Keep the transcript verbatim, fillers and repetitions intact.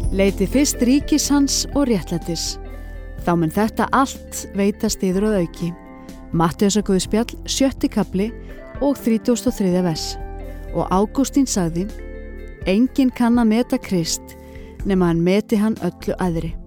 Leiti fyrst ríkis hans og réttlætis. Þá mun þetta allt veitast yður að auki. Matteusarguðspjall, sjötti kafli og þrítugasta og þriðja vers. Og Ágústín sagði: Enginn kann að meta Krist nema hann meti hann öllu aðri.